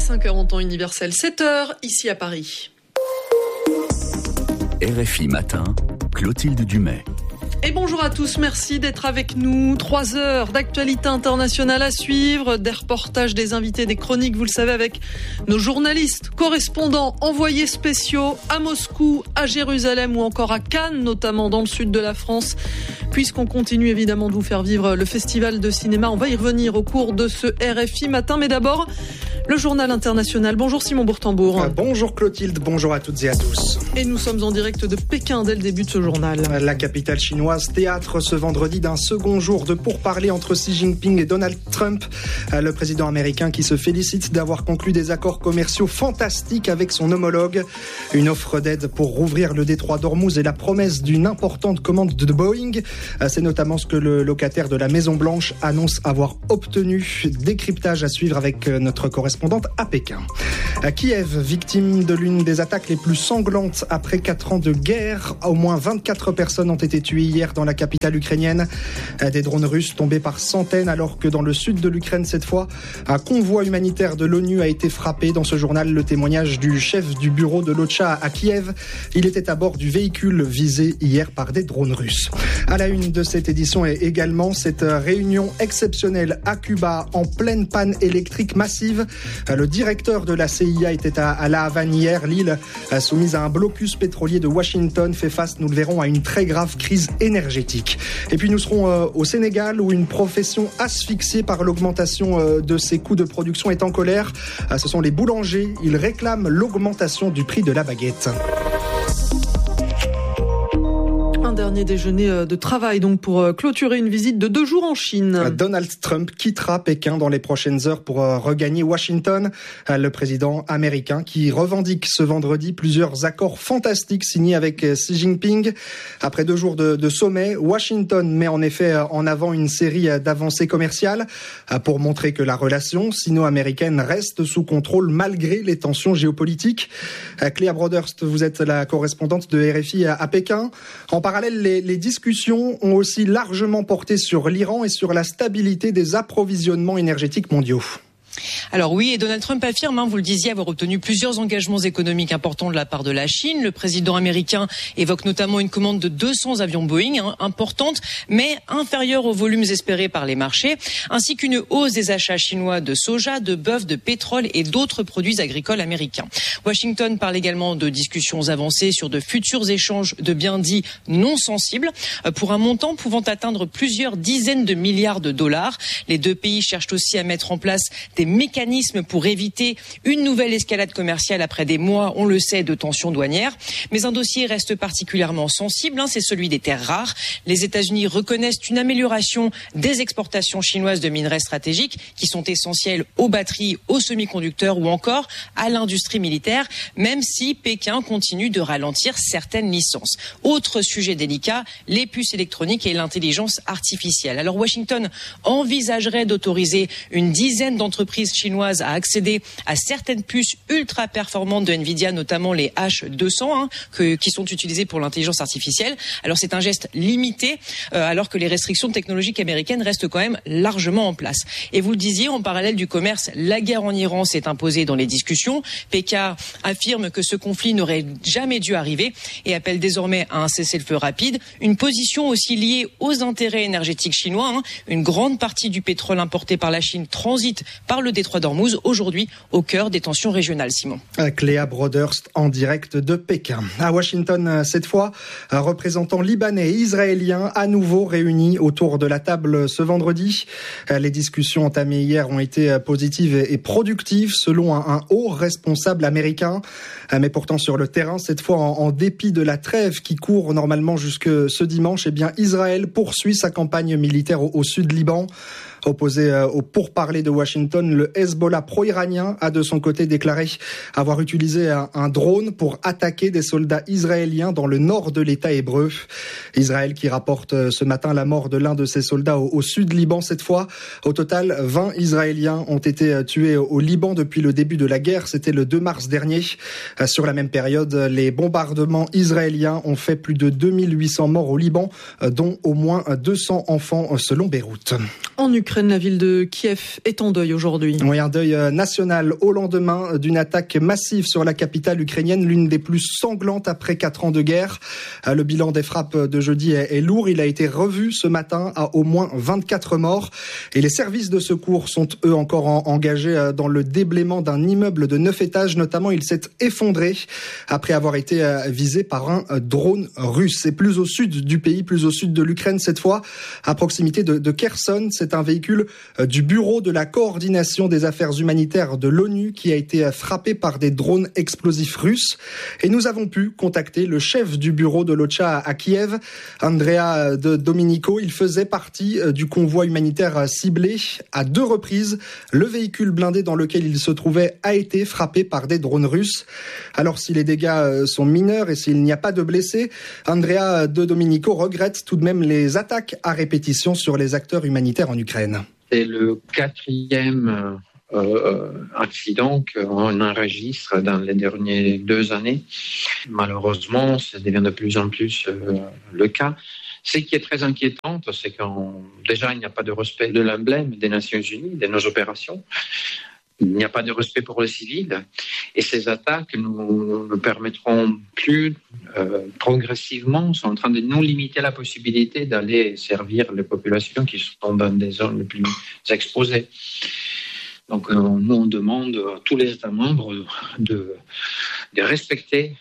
5h en temps universel, 7h ici à Paris. RFI Matin, Clotilde Dumais. Et bonjour à tous, merci d'être avec nous. 3 heures d'actualité internationale à suivre, des reportages, des invités, des chroniques, vous le savez, avec nos journalistes, correspondants, envoyés spéciaux à Moscou, à Jérusalem ou encore à Cannes, notamment dans le sud de la France. Puisqu'on continue évidemment de vous faire vivre le festival de cinéma, on va y revenir au cours de ce RFI Matin. Mais d'abord, le journal international. Bonjour Simon Bourtambour. Bonjour Clotilde, bonjour à toutes et à tous. Et nous sommes en direct de Pékin dès le début de ce journal. La capitale chinoise théâtre ce vendredi d'un second jour de pourparlers entre Xi Jinping et Donald Trump. Le président américain qui se félicite d'avoir conclu des accords commerciaux fantastiques avec son homologue. Une offre d'aide pour rouvrir le détroit d'Ormuz et la promesse d'une importante commande de Boeing. C'est notamment ce que le locataire de la Maison Blanche annonce avoir obtenu. Décryptage à suivre avec notre correspondante à Pékin. À Kiev, victime de l'une des attaques les plus sanglantes après 4 ans de guerre. Au moins 24 personnes ont été tuées hier dans la capitale ukrainienne. Des drones russes tombés par centaines, alors que dans le sud de l'Ukraine, cette fois, un convoi humanitaire de l'ONU a été frappé. Dans ce journal, le témoignage du chef du bureau de l'OCHA à Kiev. Il était à bord du véhicule visé hier par des drones russes. À la une de cette édition est également cette réunion exceptionnelle à Cuba en pleine panne électrique massive. Le directeur de la CIA était à La Havane hier. L'île, soumise à un blocus pétrolier de Washington, fait face, nous le verrons, à une très grave crise énergétique. Et puis nous serons au Sénégal où une profession asphyxiée par l'augmentation de ses coûts de production est en colère. Ce sont les boulangers. Ils réclament l'augmentation du prix de la baguette. Un dernier déjeuner de travail donc pour clôturer une visite de 2 jours en Chine. Donald Trump quittera Pékin dans les prochaines heures pour regagner Washington. Le président américain qui revendique ce vendredi plusieurs accords fantastiques signés avec Xi Jinping. Après 2 jours de sommet, Washington met en effet en avant une série d'avancées commerciales pour montrer que la relation sino-américaine reste sous contrôle malgré les tensions géopolitiques. Cléa Broderst, vous êtes la correspondante de RFI à Pékin. En parallèle, les discussions ont aussi largement porté sur l'Iran et sur la stabilité des approvisionnements énergétiques mondiaux. Alors oui, et Donald Trump affirme, vous le disiez, avoir obtenu plusieurs engagements économiques importants de la part de la Chine. Le président américain évoque notamment une commande de 200 avions Boeing, importante, mais inférieure aux volumes espérés par les marchés, ainsi qu'une hausse des achats chinois de soja, de bœuf, de pétrole et d'autres produits agricoles américains. Washington parle également de discussions avancées sur de futurs échanges de biens dits non sensibles, pour un montant pouvant atteindre plusieurs dizaines de milliards de dollars. Les 2 pays cherchent aussi à mettre en place des mécanismes pour éviter une nouvelle escalade commerciale après des mois, on le sait, de tensions douanières. Mais un dossier reste particulièrement sensible, c'est celui des terres rares. Les États-Unis reconnaissent une amélioration des exportations chinoises de minerais stratégiques qui sont essentiels aux batteries, aux semi-conducteurs ou encore à l'industrie militaire, même si Pékin continue de ralentir certaines licences. Autre sujet délicat, les puces électroniques et l'intelligence artificielle. Alors Washington envisagerait d'autoriser une dizaine d'entreprises chinoises à accéder à certaines puces ultra performantes de Nvidia, notamment les H200, qui sont utilisées pour l'intelligence artificielle. Alors c'est un geste limité, alors que les restrictions technologiques américaines restent quand même largement en place. Et vous le disiez, en parallèle du commerce, la guerre en Iran s'est imposée dans les discussions. Pékin affirme que ce conflit n'aurait jamais dû arriver et appelle désormais à un cessez-le-feu rapide. Une position aussi liée aux intérêts énergétiques chinois. Une grande partie du pétrole importé par la Chine transite par le détroit d'Ormuz, aujourd'hui au cœur des tensions régionales. Simon. Cléa Broderst en direct de Pékin. À Washington, cette fois, représentants libanais et israéliens à nouveau réunis autour de la table ce vendredi. Les discussions entamées hier ont été positives et productives selon un haut responsable américain. Mais pourtant sur le terrain, cette fois en dépit de la trêve qui court normalement jusque ce dimanche, Israël poursuit sa campagne militaire au sud Liban. Opposé au pourparlers de Washington, le Hezbollah pro-iranien a de son côté déclaré avoir utilisé un drone pour attaquer des soldats israéliens dans le nord de l'État hébreu. Israël qui rapporte ce matin la mort de l'un de ses soldats au sud Liban cette fois. Au total, 20 Israéliens ont été tués au Liban depuis le début de la guerre. C'était le 2 mars dernier. Sur la même période, les bombardements israéliens ont fait plus de 2800 morts au Liban, dont au moins 200 enfants selon Beyrouth. En Ukraine, Ukraine, la ville de Kiev est en deuil aujourd'hui. Oui, un deuil national au lendemain d'une attaque massive sur la capitale ukrainienne, l'une des plus sanglantes après 4 ans de guerre. Le bilan des frappes de jeudi est lourd. Il a été revu ce matin à au moins 24 morts. Et les services de secours sont eux encore engagés dans le déblaiement d'un immeuble de 9 étages. Notamment, il s'est effondré après avoir été visé par un drone russe. C'est plus au sud du pays, plus au sud de l'Ukraine cette fois, à proximité de Kherson. C'est un véhicule du Bureau de la coordination des affaires humanitaires de l'ONU qui a été frappé par des drones explosifs russes. Et nous avons pu contacter le chef du bureau de l'OCHA à Kiev, Andrea De Domenico. Il faisait partie du convoi humanitaire ciblé. À 2 reprises, le véhicule blindé dans lequel il se trouvait a été frappé par des drones russes. Alors si les dégâts sont mineurs et s'il n'y a pas de blessés, Andrea De Domenico regrette tout de même les attaques à répétition sur les acteurs humanitaires en Ukraine. C'est le 4e accident qu'on enregistre dans les dernières 2 années. Malheureusement, ça devient de plus en plus le cas. Ce qui est très inquiétant, c'est déjà il n'y a pas de respect de l'emblème des Nations Unies, de nos opérations. Il n'y a pas de respect pour les civils. Et ces attaques nous permettront plus progressivement, sont en train de nous limiter la possibilité d'aller servir les populations qui sont dans des zones les plus exposées. Donc nous, on demande à tous les États membres de respecter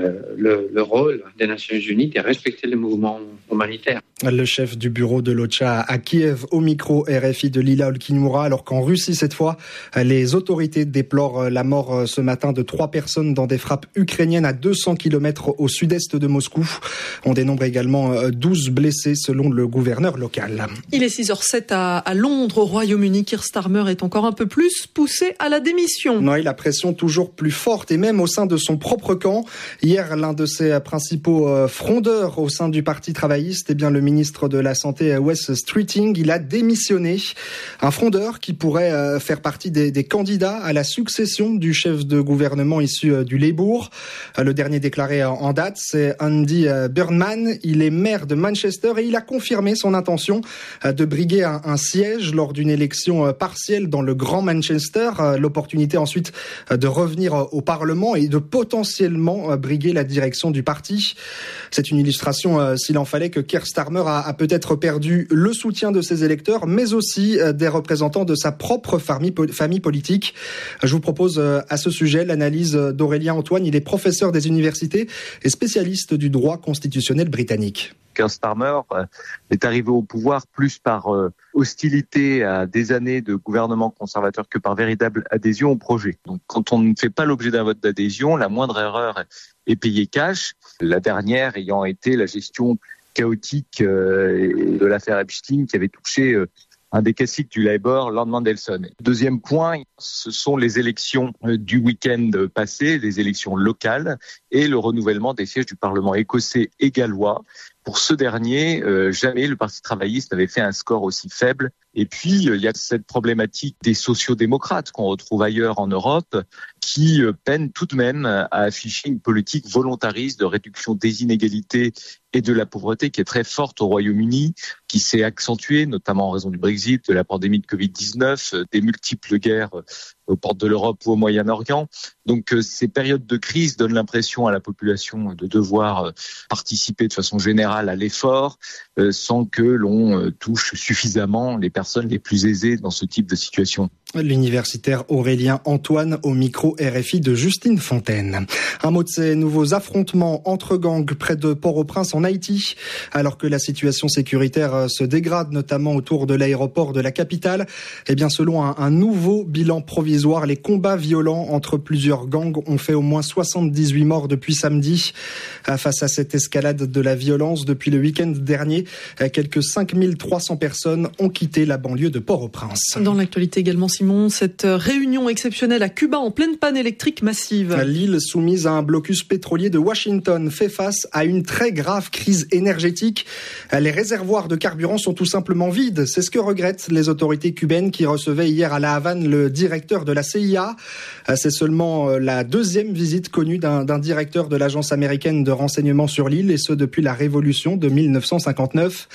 le rôle des Nations Unies, de respecter le mouvement humanitaire. Le chef du bureau de l'OCHA à Kiev au micro RFI de Lila Olkinmoura, alors qu'en Russie cette fois, les autorités déplorent la mort ce matin de 3 personnes dans des frappes ukrainiennes à 200 km au sud-est de Moscou. On dénombre également 12 blessés selon le gouverneur local. Il est 6h07 à Londres, au Royaume-Uni. Keir Starmer est encore un peu plus poussé à la démission. Oui, la pression toujours plus forte et même au sein de son propre camp. Hier, l'un de ses principaux frondeurs au sein du Parti travailliste, le ministre de la Santé, Wes Streeting, il a démissionné. Un frondeur qui pourrait faire partie des candidats à la succession du chef de gouvernement issu du Labour. Le dernier déclaré en date, c'est Andy Burnham. Il est maire de Manchester et il a confirmé son intention de briguer un siège lors d'une élection partielle dans le Grand Manchester. L'opportunité ensuite de revenir au Parlement et de potentiellement briguer la direction du parti. C'est une illustration, s'il en fallait, que Keir Starmer a peut-être perdu le soutien de ses électeurs, mais aussi des représentants de sa propre famille politique. Je vous propose à ce sujet l'analyse d'Aurélien Antoine. Il est professeur des universités et spécialiste du droit constitutionnel britannique. Keir Starmer est arrivé au pouvoir plus par hostilité à des années de gouvernement conservateur que par véritable adhésion au projet. Donc quand on ne fait pas l'objet d'un vote d'adhésion, la moindre erreur est payée cash. La dernière ayant été la gestion chaotique de l'affaire Epstein qui avait touché un des classiques du Labour, Lord Mandelson. Deuxième point, ce sont les élections du week-end passé, les élections locales et le renouvellement des sièges du Parlement écossais et gallois. Pour ce dernier, jamais le Parti travailliste n'avait fait un score aussi faible. Et puis, il y a cette problématique des sociodémocrates qu'on retrouve ailleurs en Europe qui peinent tout de même à afficher une politique volontariste de réduction des inégalités et de la pauvreté qui est très forte au Royaume-Uni, qui s'est accentuée notamment en raison du Brexit, de la pandémie de Covid-19, des multiples guerres aux portes de l'Europe ou au Moyen-Orient. Donc ces périodes de crise donnent l'impression à la population de devoir participer de façon générale à l'effort sans que l'on touche suffisamment les personnes les plus aisées dans ce type de situation. L'universitaire Aurélien Antoine au micro RFI de Justine Fontaine. Un mot de ces nouveaux affrontements entre gangs près de Port-au-Prince en Haïti. Alors que la situation sécuritaire se dégrade, notamment autour de l'aéroport de la capitale, selon un nouveau bilan provisoire, les combats violents entre plusieurs gangs ont fait au moins 78 morts depuis samedi. Face à cette escalade de la violence, depuis le week-end dernier, quelques 5300 personnes ont quitté la banlieue de Port-au-Prince. Dans l'actualité également, Simon, cette réunion exceptionnelle à Cuba en pleine panne électrique massive. L'île soumise à un blocus pétrolier de Washington fait face à une très grave crise énergétique. Les réservoirs de carburant sont tout simplement vides. C'est ce que regrettent les autorités cubaines qui recevaient hier à La Havane le directeur de la CIA. C'est seulement la deuxième visite connue d'un directeur de l'agence américaine de renseignement sur l'île, et ce depuis la révolution de 1959.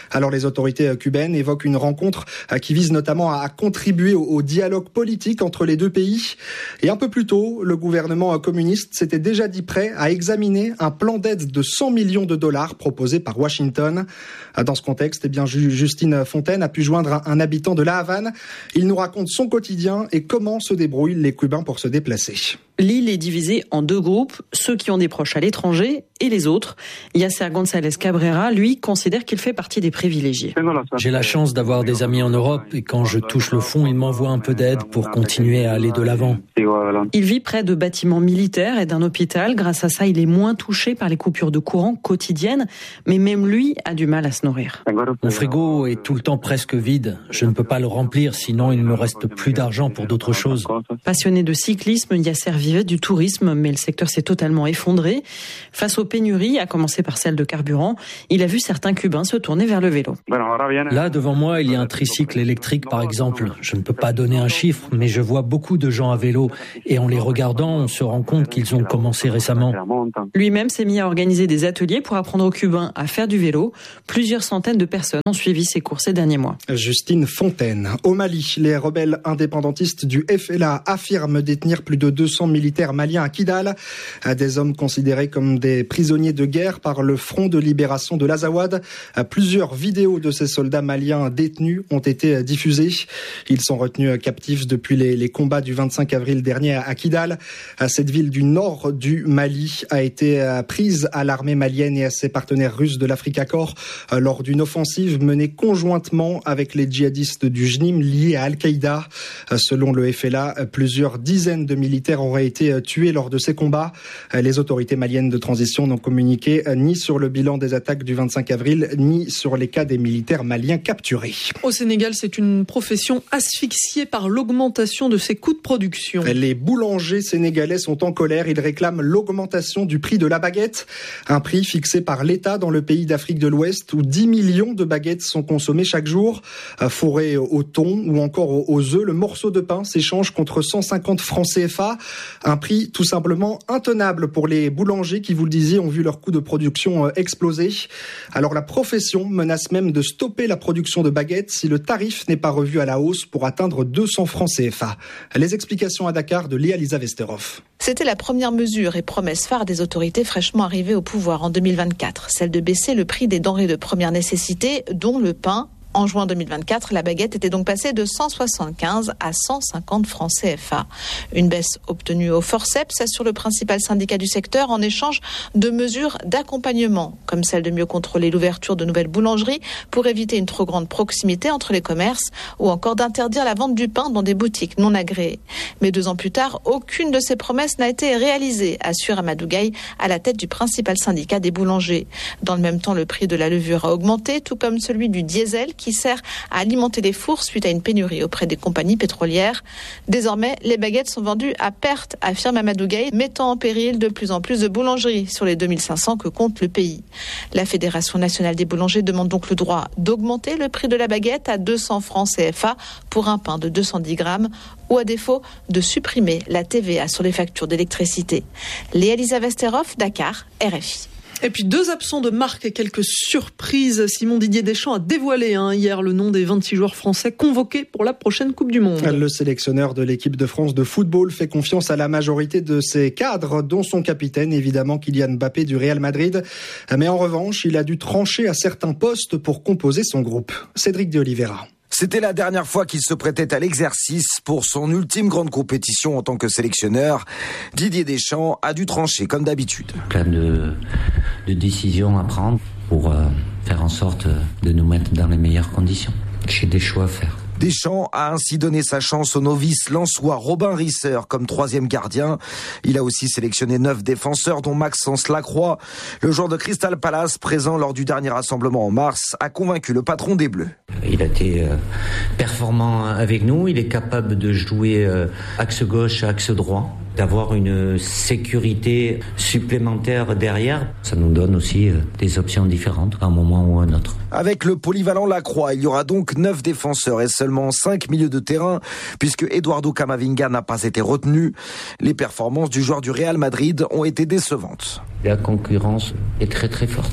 Alors les autorités cubaines évoquent une rencontre qui vise notamment à contribuer au dialogue politique entre les deux pays. Et un peu plus tôt, le gouvernement communiste s'était déjà dit prêt à examiner un plan d'aide de 100 millions de dollars proposé par Washington. Dans ce contexte, Justine Fontaine a pu joindre un habitant de La Havane. Il nous raconte son quotidien et comment se débrouillent les Cubains pour se déplacer. L'île est divisée en 2 groupes, ceux qui ont des proches à l'étranger et les autres. Yasser González Cabrera, lui, considère qu'il fait partie des privilégiés. J'ai la chance d'avoir des amis en Europe et quand je touche le fond, ils m'envoient un peu d'aide pour continuer à aller de l'avant. Il vit près de bâtiments militaires et d'un hôpital. Grâce à ça, il est moins touché par les coupures de courant quotidiennes, mais même lui a du mal à se nourrir. Mon frigo est tout le temps presque vide. Je ne peux pas le remplir, sinon il ne me reste plus d'argent pour d'autres choses. Passionné de cyclisme, Yasser vivait du tourisme, mais le secteur s'est totalement effondré. Face aux pénuries, à commencer par celle de carburant, il a vu certains Cubains se tourner vers le vélo. Là, devant moi, il y a un tricycle électrique, par exemple. Je ne peux pas donner un chiffre, mais je vois beaucoup de gens à vélo. Et en les regardant, on se rend compte qu'ils ont commencé récemment. Lui-même s'est mis à organiser des ateliers pour apprendre aux Cubains à faire du vélo. Plusieurs centaines de personnes ont suivi ses cours ces derniers mois. Justine Fontaine. Au Mali, les rebelles indépendantistes du FLA affirment détenir plus de 200 militaires maliens à Kidal. Des hommes considérés comme des prisonniers de guerre par le Front de libération de l'Azawad. Plusieurs vidéos de ces soldats maliens détenus ont été diffusées. Ils sont retenus captifs depuis les combats du 25 avril dernier à Kidal. Cette ville du nord du Mali a été prise à l'armée malienne et à ses partenaires russes de l'Africa Corps lors d'une offensive menée conjointement avec les djihadistes du JNIM liés à Al-Qaïda. Selon le FLA, plusieurs dizaines de militaires auraient été tués lors de ces combats. Les autorités maliennes de transition n'ont communiqué ni sur le bilan des attaques du 25 avril, ni sur les cas des militaires maliens capturés. Au Sénégal, c'est une profession asphyxiée par l'augmentation de ses coûts de production. Les boulangers sénégalais sont en colère. Ils réclament l'augmentation du prix de la baguette. Un prix fixé par l'État dans le pays d'Afrique de l'Ouest où 10 millions de baguettes sont consommées chaque jour. Fourrées au thon ou encore aux œufs, le morceau de pain s'échange contre 150 francs CFA. Un prix tout simplement intenable pour les boulangers qui, vous le disiez, ont vu leur coût de production exploser. Alors la profession menace même de stopper la production de baguettes si le tarif n'est pas revu à la hausse pour atteindre 200 francs CFA. Les explications à Dakar de Léa-Lisa Westerhoff. C'était la première mesure et promesse phare des autorités fraîchement arrivées au pouvoir en 2024, celle de baisser le prix des denrées de première nécessité, dont le pain. En juin 2024, la baguette était donc passée de 175 à 150 francs CFA. Une baisse obtenue au forceps, assure le principal syndicat du secteur, en échange de mesures d'accompagnement, comme celle de mieux contrôler l'ouverture de nouvelles boulangeries pour éviter une trop grande proximité entre les commerces, ou encore d'interdire la vente du pain dans des boutiques non agréées. Mais 2 ans plus tard, aucune de ces promesses n'a été réalisée, assure Amadou Gaye, à la tête du principal syndicat des boulangers. Dans le même temps, le prix de la levure a augmenté, tout comme celui du diesel, qui sert à alimenter les fours suite à une pénurie auprès des compagnies pétrolières. Désormais, les baguettes sont vendues à perte, affirme Amadou Gaye, mettant en péril de plus en plus de boulangeries sur les 2500 que compte le pays. La Fédération nationale des boulangers demande donc le droit d'augmenter le prix de la baguette à 200 francs CFA pour un pain de 210 grammes ou à défaut de supprimer la TVA sur les factures d'électricité. Léa-Lisa Westerhoff, Dakar, RFI. Et puis 2 absents de marque et quelques surprises. Simon Didier Deschamps a dévoilé hier le nom des 26 joueurs français convoqués pour la prochaine Coupe du Monde. Le sélectionneur de l'équipe de France de football fait confiance à la majorité de ses cadres, dont son capitaine, évidemment Kylian Mbappé du Real Madrid. Mais en revanche, il a dû trancher à certains postes pour composer son groupe. Cédric de Oliveira. C'était la dernière fois qu'il se prêtait à l'exercice pour son ultime grande compétition en tant que sélectionneur. Didier Deschamps a dû trancher comme d'habitude. Plein de décisions à prendre pour faire en sorte de nous mettre dans les meilleures conditions. J'ai des choix à faire. Deschamps a ainsi donné sa chance au novice lensois Robin Risser comme 3e gardien. Il a aussi sélectionné 9 défenseurs dont Maxence Lacroix. Le joueur de Crystal Palace, présent lors du dernier rassemblement en mars, a convaincu le patron des Bleus. Il a été performant avec nous, il est capable de jouer axe gauche, axe droit, d'avoir une sécurité supplémentaire derrière. Ça nous donne aussi des options différentes à un moment ou à un autre. Avec le polyvalent Lacroix, il y aura donc 9 défenseurs et seulement 5 milieux de terrain, puisque Eduardo Camavinga n'a pas été retenu. Les performances du joueur du Real Madrid ont été décevantes. La concurrence est très très forte.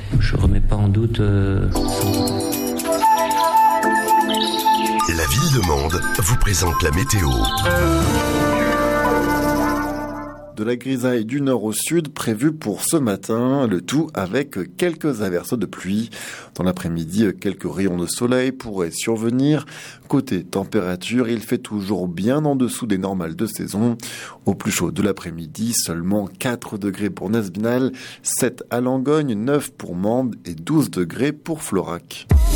je remets pas en doute. La ville de Mende vous présente la météo. De la grisaille du nord au sud prévue pour ce matin, le tout avec quelques averses de pluie. Dans l'après-midi, quelques rayons de soleil pourraient survenir. Côté température, il fait toujours bien en dessous des normales de saison. Au plus chaud de l'après-midi, seulement 4 degrés pour Nesbinal, 7 à Langogne, 9 pour Mende et 12 degrés pour Florac.